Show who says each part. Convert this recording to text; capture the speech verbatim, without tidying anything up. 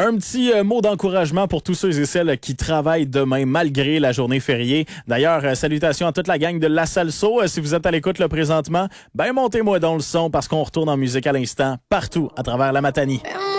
Speaker 1: Un petit euh, mot d'encouragement pour tous ceux et celles qui travaillent demain malgré la journée fériée. D'ailleurs, euh, salutations à toute la gang de La Salso. Euh, si vous êtes à l'écoute là présentement, ben montez-moi dans le son parce qu'on retourne en musique à l'instant partout à travers la Matanie.